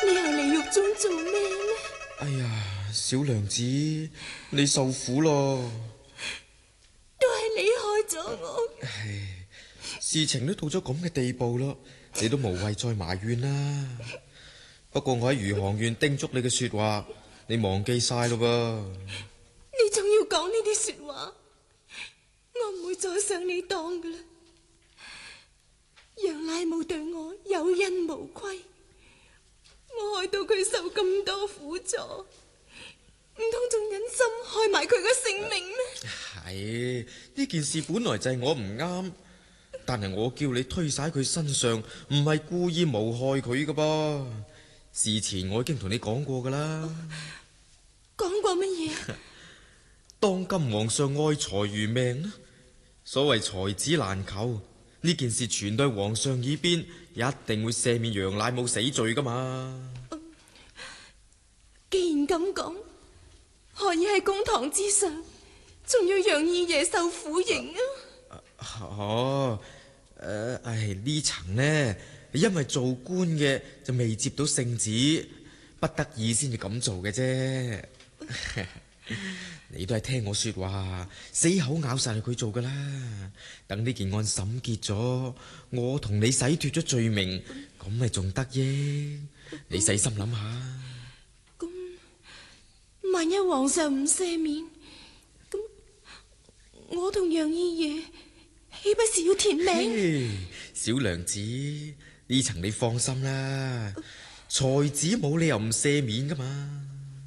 你喺地獄中做咩呢？ 哎呀，小娘子，你受苦咯。 都係你害咗我。 唉，事情都到咗咁嘅地步咯，你都無謂再埋怨啦。不過我喺餘杭縣叮囑你嘅說話，你忘記晒咯噃。 你仲要講呢啲說話，我唔會再上你當噶啦。楊乃武對我有恩無虧，我害到佢受咁多苦楚，唔通仲忍心害埋佢嘅性命咩？ 係，呢件事本來就係我唔啱，但係我叫你推晒喺佢身上，唔係故意謀害佢噶噃。事前我已經同你講過噶啦。 講過乜嘢？ 當今皇上愛財如命呢，所謂才子難求，呢件事傳到皇上耳邊，一定會赦免楊乃武死罪噶嘛。 既然咁講，何以喺公堂之上，仲要楊二爺受苦刑啊？ 呢層呢，因為做官嘅就未接到聖旨，不得已先至咁做嘅啫。你都係聽我說話，死口咬晒係佢做噶啦。等呢件案審結咗，我同你洗脫咗罪名，咁咪仲得益？你細心諗下。 咁萬一皇上唔赦免，咁我同楊二爺豈不是要填命？ 小娘子，呢層你放心啦，才子冇理由唔赦免噶嘛。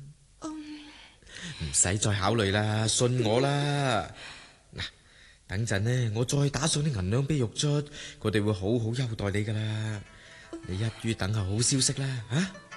唔使再考慮啦，信我啦。嗱，等陣呢，我再打上啲銀兩俾玉卒，佢哋會好好優待你噶啦。你一於等候好消息啦，啊！